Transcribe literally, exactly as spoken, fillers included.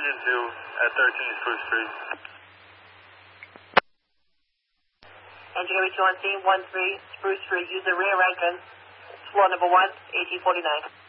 engine two at thirteen Spruce Street. Engineer two on scene, one three Spruce Street. Use the rear entrance. Floor number one, eighteen forty-nine.